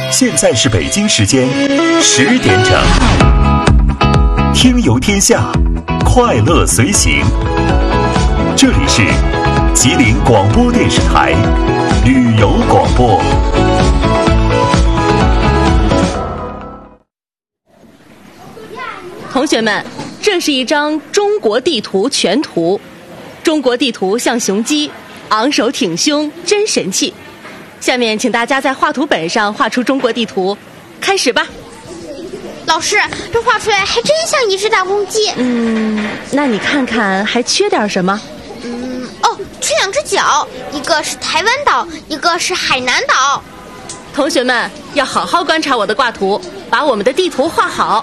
现在是北京时间10点整，听游天下，快乐随行。这里是吉林广播电视台旅游广播。 同学们，这是一张中国地图全图。中国地图像雄鸡，昂首挺胸，真神气。下面请大家在画图本上画出中国地图，开始吧。 老师，这画出来还真像一只大公鸡。 那你看看还缺点什么？ 缺2只脚，一个是台湾岛，一个是海南岛。 同学们要好好观察我的挂图，把我们的地图画好。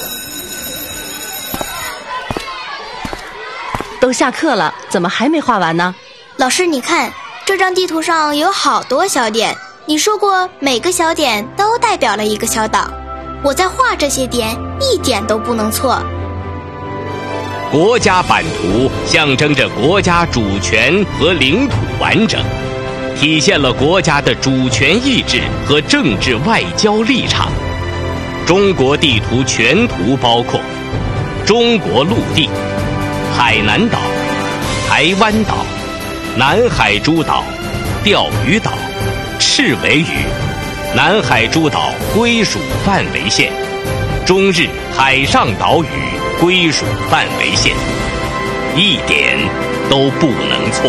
都下课了，怎么还没画完呢？ 老师，你看这张地图上有好多小点，你说过每个小点都代表了一个小岛，我在画这些点一点都不能错。 国家版图象征着国家主权和领土完整，体现了国家的主权意志和政治外交立场。中国地图全图包括中国陆地、海南岛、台湾岛、南海诸岛、钓鱼岛、赤尾屿、南海诸岛归属范围线、中日海上岛屿归属范围线，一点都不能错。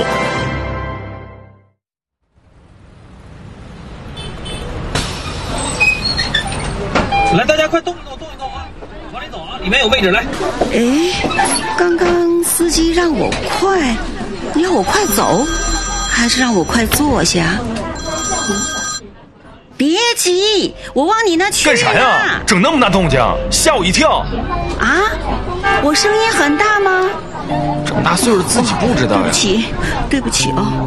来，大家快动一动啊！往里走啊，里面有位置，来。 刚刚司机让我快，要我快走，还是让我快坐下？别急，我往你那去。 干啥呀？整那么大动静，吓我一跳！ 啊，我声音很大吗？ 这么大岁数自己不知道呀。 对不起哦。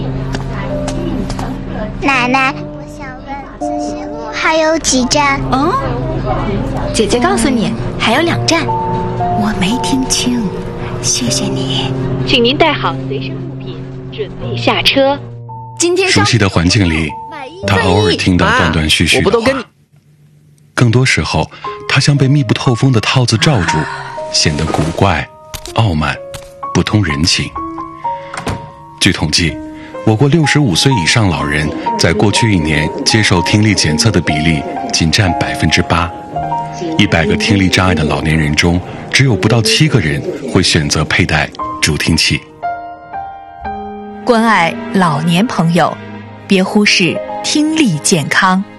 奶奶，我想问自习路还有几站？ 姐姐告诉你，还有2站。 我没听清，谢谢你。 请您带好随身物品，准备下车。 今天熟悉的环境里，他偶尔听到断断续续的话，更多时候他像被密不透风的套子罩住，显得古怪、傲慢、不通人情。据统计，我国65岁以上老人在过去1年接受听力检测的比例仅占8%，100个听力障碍的老年人中，只有不到7个人会选择佩戴助听器。 关爱老年朋友，别忽视听力健康。